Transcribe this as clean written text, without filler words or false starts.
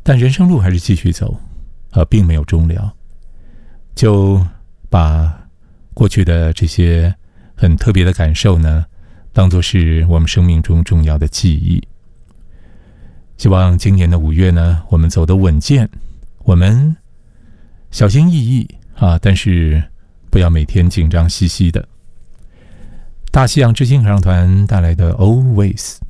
但人生路还是继续走，并没有终了。就把过去的这些很特别的感受呢，当作是我们生命中重要的记忆。希望今年的5月呢，我们走得稳健，我们小心翼翼但是不要每天紧张兮兮的。大西洋之星合唱团带来的 Always。